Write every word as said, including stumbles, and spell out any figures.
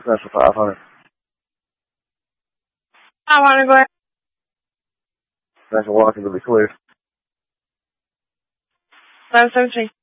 That's for five hundred. I want to go ahead. That's a walk into the clear. five seventeen.